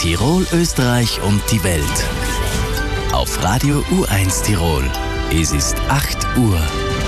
Tirol, Österreich und die Welt. Auf Radio U1 Tirol. Es ist 8 Uhr.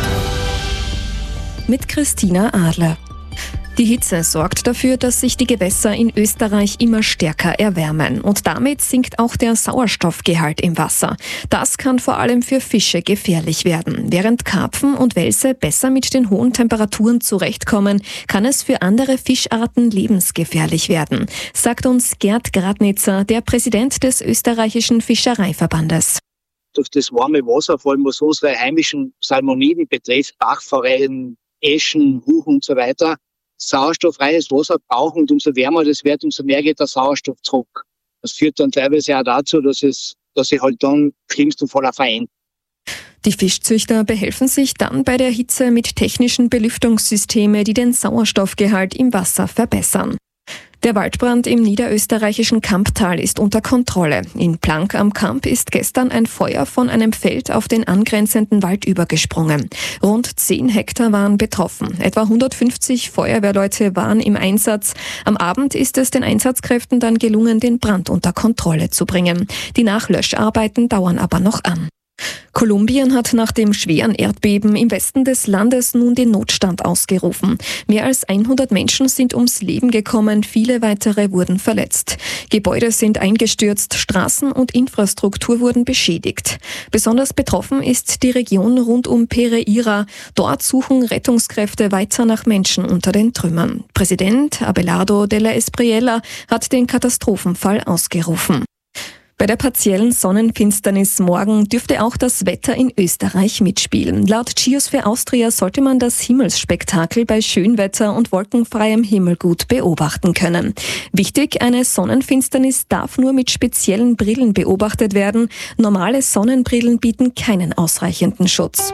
Mit Christina Adler. Die Hitze sorgt dafür, dass sich die Gewässer in Österreich immer stärker erwärmen und damit sinkt auch der Sauerstoffgehalt im Wasser. Das kann vor allem für Fische gefährlich werden. Während Karpfen und Welse besser mit den hohen Temperaturen zurechtkommen, kann es für andere Fischarten lebensgefährlich werden, sagt uns Gerd Gradnitzer, der Präsident des österreichischen Fischereiverbandes. Durch das warme Wasser, vor allem was unsere heimischen Salmoniden betrifft, Bachforellen, Eschen, Huchen und so weiter, sauerstofffreies Wasser brauchen und umso wärmer das wird, umso mehr geht der Sauerstoff zurück. Das führt dann teilweise auch dazu, dass sie halt dann schlimmsten Fall auch verenden. Die Fischzüchter behelfen sich dann bei der Hitze mit technischen Belüftungssystemen, die den Sauerstoffgehalt im Wasser verbessern. Der Waldbrand im niederösterreichischen Kamptal ist unter Kontrolle. In Plank am Kamp ist gestern ein Feuer von einem Feld auf den angrenzenden Wald übergesprungen. Rund 10 Hektar waren betroffen. Etwa 150 Feuerwehrleute waren im Einsatz. Am Abend ist es den Einsatzkräften dann gelungen, den Brand unter Kontrolle zu bringen. Die Nachlöscharbeiten dauern aber noch an. Kolumbien hat nach dem schweren Erdbeben im Westen des Landes nun den Notstand ausgerufen. Mehr als 100 Menschen sind ums Leben gekommen, viele weitere wurden verletzt. Gebäude sind eingestürzt, Straßen und Infrastruktur wurden beschädigt. Besonders betroffen ist die Region rund um Pereira. Dort suchen Rettungskräfte weiter nach Menschen unter den Trümmern. Präsident Abelardo de la Espriella hat den Katastrophenfall ausgerufen. Bei der partiellen Sonnenfinsternis morgen dürfte auch das Wetter in Österreich mitspielen. Laut Geosphere Austria sollte man das Himmelsspektakel bei Schönwetter und wolkenfreiem Himmel gut beobachten können. Wichtig, eine Sonnenfinsternis darf nur mit speziellen Brillen beobachtet werden. Normale Sonnenbrillen bieten keinen ausreichenden Schutz.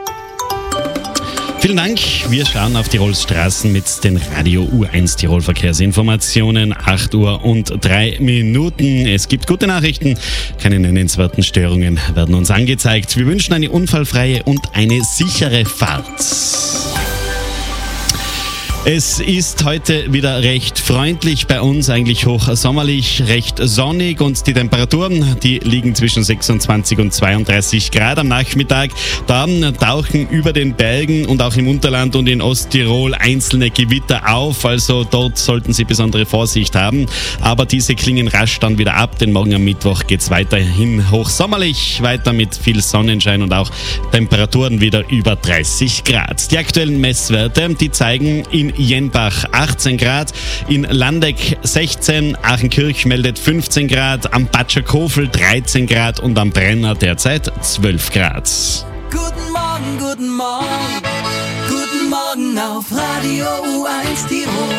Vielen Dank. Wir schauen auf Tirols Straßen mit den Radio U1 Tirol Verkehrsinformationen. 8 Uhr und 3 Minuten. Es gibt gute Nachrichten. Keine nennenswerten Störungen werden uns angezeigt. Wir wünschen eine unfallfreie und eine sichere Fahrt. Es ist heute wieder recht freundlich bei uns, eigentlich hochsommerlich, recht sonnig und die Temperaturen, die liegen zwischen 26 und 32 Grad am Nachmittag. Da tauchen über den Bergen und auch im Unterland und in Osttirol einzelne Gewitter auf, also dort sollten Sie besondere Vorsicht haben. Aber diese klingen rasch dann wieder ab, denn morgen am Mittwoch geht es weiterhin hochsommerlich, weiter mit viel Sonnenschein und auch Temperaturen wieder über 30 Grad. Die aktuellen Messwerte, die zeigen in Jenbach 18 Grad, in Landeck 16, Achenkirch meldet 15 Grad, am Batscher Kofel 13 Grad und am Brenner derzeit 12 Grad. Guten Morgen, guten Morgen, guten Morgen auf Radio U1 Tirol.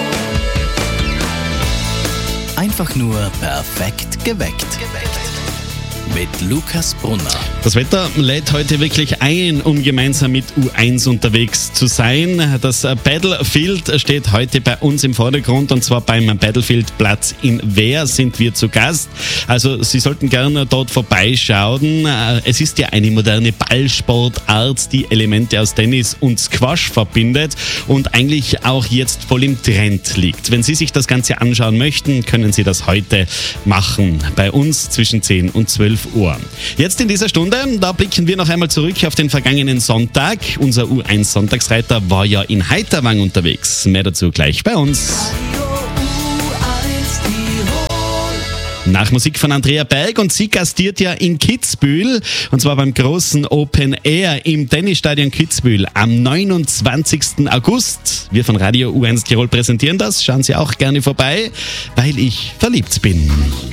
Einfach nur perfekt geweckt. Mit Lukas Brunner. Das Wetter lädt heute wirklich ein, um gemeinsam mit U1 unterwegs zu sein. Das Battlefield steht heute bei uns im Vordergrund und zwar beim Battlefield-Platz in Wehr sind wir zu Gast. Also Sie sollten gerne dort vorbeischauen. Es ist ja eine moderne Ballsportart, die Elemente aus Tennis und Squash verbindet und eigentlich auch jetzt voll im Trend liegt. Wenn Sie sich das Ganze anschauen möchten, können Sie das heute machen. Bei uns zwischen 10 und 12 Uhr. Jetzt in dieser Stunde, da blicken wir noch einmal zurück auf den vergangenen Sonntag. Unser U1-Sonntagsreiter war ja in Heiterwang unterwegs. Mehr dazu gleich bei uns. Nach Musik von Andrea Berg und sie gastiert ja in Kitzbühel und zwar beim großen Open Air im Tennisstadion Kitzbühel am 29. August. Wir von Radio U1 Tirol präsentieren das. Schauen Sie auch gerne vorbei, weil ich verliebt bin.